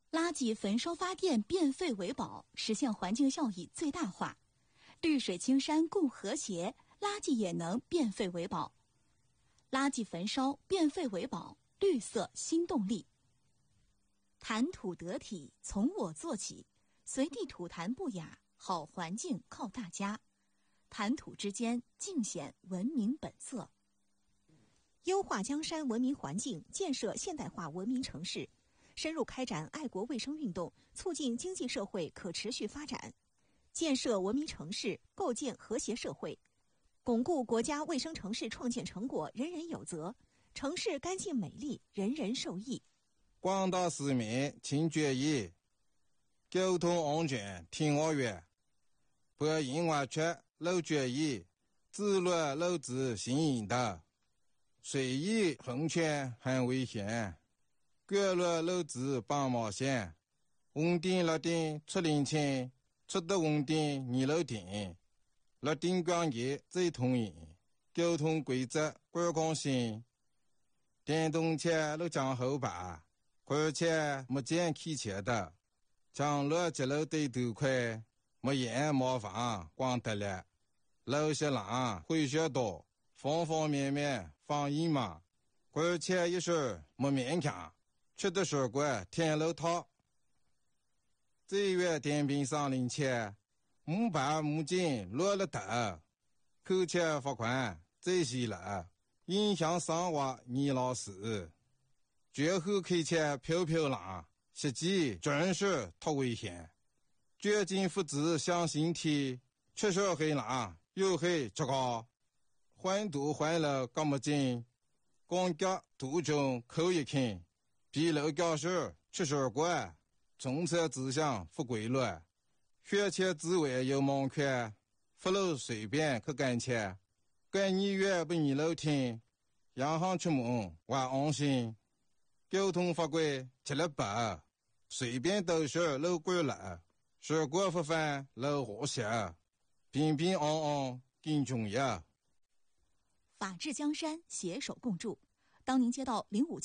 垃圾焚烧发电，变废为宝，实现环境效益最大化。绿水青山共和谐，垃圾也能变废为宝。垃圾焚烧，变废为宝，绿色新动力。谈吐得体，从我做起，随地吐痰不雅，好环境靠大家。谈吐之间，尽显文明本色。 优化江山文明环境，建设现代化文明城市，深入开展爱国卫生运动，促进经济社会可持续发展，建设文明城市，构建和谐社会，巩固国家卫生城市创建成果人人有责，城市干净美丽，人人受益。 广大市民请注意，交通安全听我话，不因为缺漏注意，自乱漏子行引导，随意横权很危险，各乱漏子帮忙线，稳定了定出零钱，出的稳定你楼定，了定关节最通赢，交通规则管控性，电动车都讲后排。而且没见开车的，将路接路对头快，没烟没房光得了，路些浪会学多，方方面面防疫嘛，而且一时没勉强，吃的水果天路套，这月电瓶上零钱，木板木筋落了头，扣钱罚款这些了，影响生活你老师。绝后开车飘飘浪，实际真是太危险。绝境复制向心体，确实很浪，又很糟糕。环堵环了干么紧，光脚途中扣一看，比路教室吃水果，政策指向不规律，学前之外有盲圈，不路随便去干切，干你越不你路听，洋行出门我安心。交通法规贴了白，随便都是路过了，水果不犯路和谐，平平安安更重要。 法治江山，携手共筑。当您接到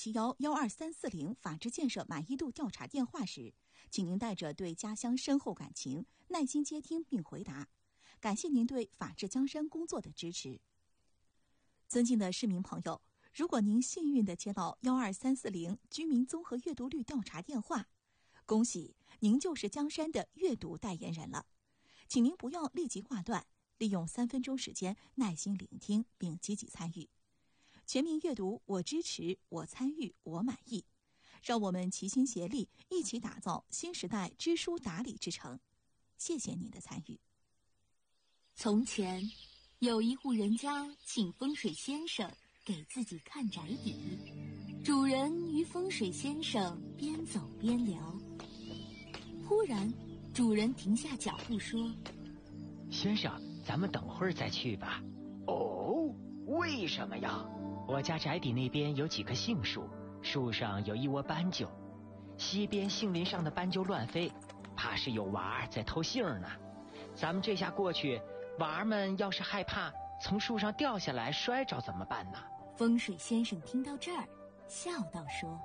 0571-12340法治建设满意度调查电话时，请您带着对家乡深厚感情，耐心接听并回答。感谢您对法治江山工作的支持。尊敬的市民朋友，如果您幸运地接到12340居民综合阅读率调查电话，恭喜您就是江山的阅读代言人了。请您不要立即挂断，利用3分钟时间耐心聆听并积极参与。全民阅读，我支持，我参与，我满意。让我们齐心协力，一起打造新时代知书达理之城。谢谢您的参与。 从前，有一户人家请风水先生给自己看宅邸，主人与风水先生边走边聊。忽然，主人停下脚步说：“ 先生，咱们等会儿再去吧。”“ 哦，为什么呀？”“ 我家宅邸那边有几棵杏树，树上有一窝斑鸠，西边杏林上的斑鸠乱飞，怕是有娃儿在偷杏呢。咱们这下过去，娃儿们要是害怕从树上掉下来摔着怎么办呢？” 风水先生听到这儿，笑道说：“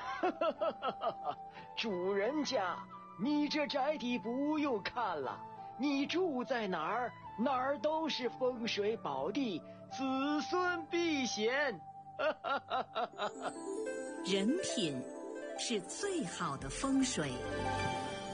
主人家，你这宅邸不用看了，你住在哪儿，哪儿都是风水宝地，子孙必显。” 人品是最好的风水。